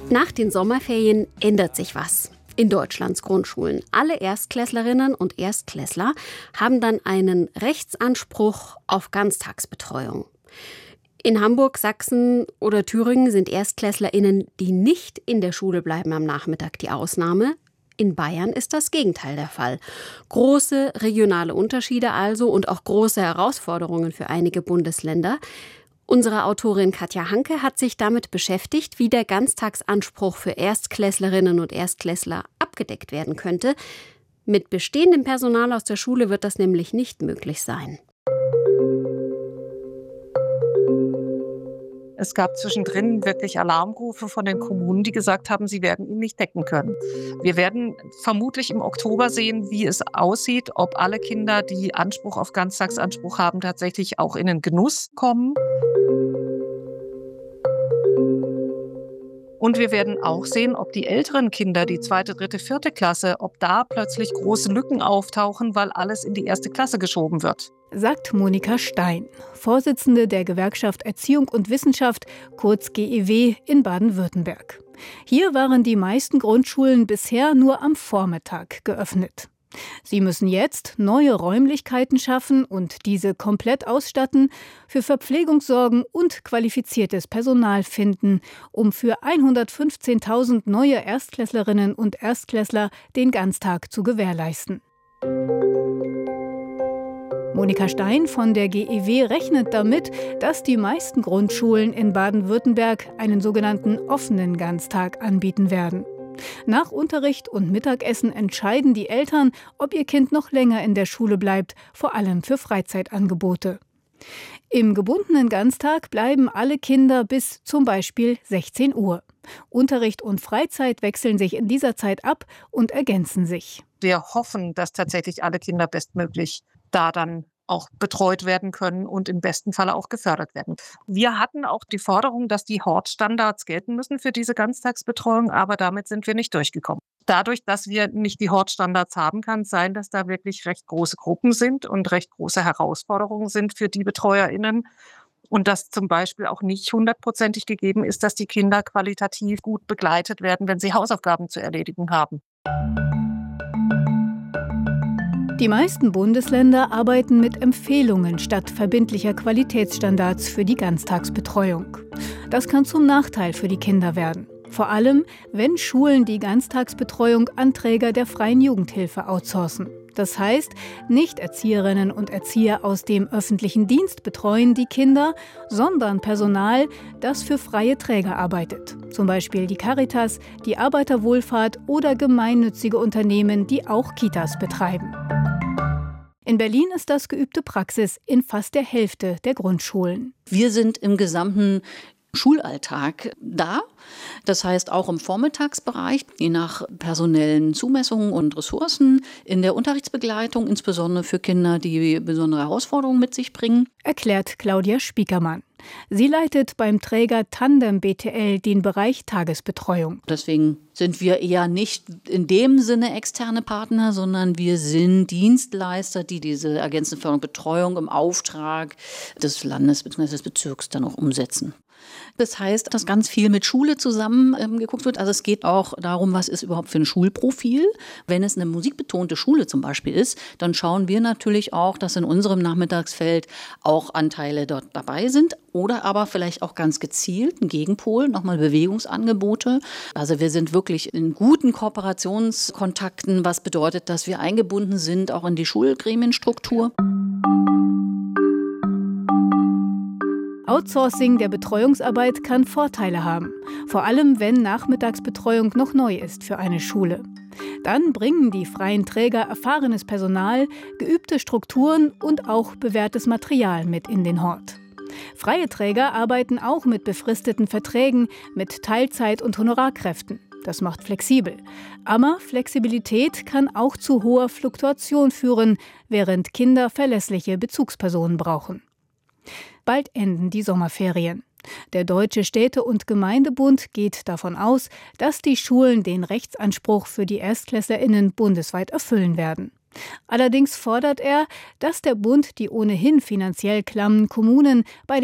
Nach den Sommerferien ändert sich was in Deutschlands Grundschulen. Alle Erstklässlerinnen und Erstklässler haben dann einen Rechtsanspruch auf Ganztagsbetreuung. In Hamburg, Sachsen oder Thüringen sind ErstklässlerInnen, die nicht in der Schule bleiben, am Nachmittag die Ausnahme. In Bayern ist das Gegenteil der Fall. Große regionale Unterschiede also und auch große Herausforderungen für einige Bundesländer. Unsere Autorin Katja Hanke hat sich damit beschäftigt, wie der Ganztagsanspruch für Erstklässlerinnen und Erstklässler abgedeckt werden könnte. Mit bestehendem Personal aus der Schule wird das nämlich nicht möglich sein. Es gab zwischendrin wirklich Alarmrufe von den Kommunen, die gesagt haben, sie werden ihn nicht decken können. Wir werden vermutlich im Oktober sehen, wie es aussieht, ob alle Kinder, die Anspruch auf Ganztagsanspruch haben, tatsächlich auch in den Genuss kommen. Und wir werden auch sehen, ob die älteren Kinder, die 2., 3., 4. Klasse, ob da plötzlich große Lücken auftauchen, weil alles in die 1. Klasse geschoben wird. Sagt Monika Stein, Vorsitzende der Gewerkschaft Erziehung und Wissenschaft, kurz GEW, in Baden-Württemberg. Hier waren die meisten Grundschulen bisher nur am Vormittag geöffnet. Sie müssen jetzt neue Räumlichkeiten schaffen und diese komplett ausstatten, für Verpflegung sorgen und qualifiziertes Personal finden, um für 115.000 neue Erstklässlerinnen und Erstklässler den Ganztag zu gewährleisten. Monika Stein von der GEW rechnet damit, dass die meisten Grundschulen in Baden-Württemberg einen sogenannten offenen Ganztag anbieten werden. Nach Unterricht und Mittagessen entscheiden die Eltern, ob ihr Kind noch länger in der Schule bleibt, vor allem für Freizeitangebote. Im gebundenen Ganztag bleiben alle Kinder bis zum Beispiel 16 Uhr. Unterricht und Freizeit wechseln sich in dieser Zeit ab und ergänzen sich. Wir hoffen, dass tatsächlich alle Kinder bestmöglich da dann auch betreut werden können und im besten Falle auch gefördert werden. Wir hatten auch die Forderung, dass die Hortstandards gelten müssen für diese Ganztagsbetreuung, aber damit sind wir nicht durchgekommen. Dadurch, dass wir nicht die Hortstandards haben, kann es sein, dass da wirklich recht große Gruppen sind und recht große Herausforderungen sind für die BetreuerInnen. Und dass zum Beispiel auch nicht 100%ig gegeben ist, dass die Kinder qualitativ gut begleitet werden, wenn sie Hausaufgaben zu erledigen haben. Die meisten Bundesländer arbeiten mit Empfehlungen statt verbindlicher Qualitätsstandards für die Ganztagsbetreuung. Das kann zum Nachteil für die Kinder werden. Vor allem, wenn Schulen die Ganztagsbetreuung an Träger der freien Jugendhilfe outsourcen. Das heißt, nicht Erzieherinnen und Erzieher aus dem öffentlichen Dienst betreuen die Kinder, sondern Personal, das für freie Träger arbeitet. Zum Beispiel die Caritas, die Arbeiterwohlfahrt oder gemeinnützige Unternehmen, die auch Kitas betreiben. In Berlin ist das geübte Praxis in fast der Hälfte der Grundschulen. Wir sind im gesamten Schulalltag da. Das heißt auch im Vormittagsbereich, je nach personellen Zumessungen und Ressourcen, in der Unterrichtsbegleitung, insbesondere für Kinder, die besondere Herausforderungen mit sich bringen. Erklärt Claudia Spiekermann. Sie leitet beim Träger Tandem BTL den Bereich Tagesbetreuung. Deswegen sind wir eher nicht in dem Sinne externe Partner, sondern wir sind Dienstleister, die diese ergänzende Förderung Betreuung im Auftrag des Landes bzw. des Bezirks dann auch umsetzen. Das heißt, dass ganz viel mit Schule zusammen geguckt wird. Also es geht auch darum, was ist überhaupt für ein Schulprofil. Wenn es eine musikbetonte Schule zum Beispiel ist, dann schauen wir natürlich auch, dass in unserem Nachmittagsfeld auch Anteile dort dabei sind. Oder aber vielleicht auch ganz gezielt ein Gegenpol, nochmal Bewegungsangebote. Also wir sind wirklich in guten Kooperationskontakten, was bedeutet, dass wir eingebunden sind, auch in die Schulgremienstruktur. Outsourcing der Betreuungsarbeit kann Vorteile haben, vor allem wenn Nachmittagsbetreuung noch neu ist für eine Schule. Dann bringen die freien Träger erfahrenes Personal, geübte Strukturen und auch bewährtes Material mit in den Hort. Freie Träger arbeiten auch mit befristeten Verträgen, mit Teilzeit- und Honorarkräften. Das macht flexibel. Aber Flexibilität kann auch zu hoher Fluktuation führen, während Kinder verlässliche Bezugspersonen brauchen. Bald enden die Sommerferien. Der Deutsche Städte- und Gemeindebund geht davon aus, dass die Schulen den Rechtsanspruch für die ErstklässlerInnen bundesweit erfüllen werden. Allerdings fordert er, dass der Bund die ohnehin finanziell klammen Kommunen bei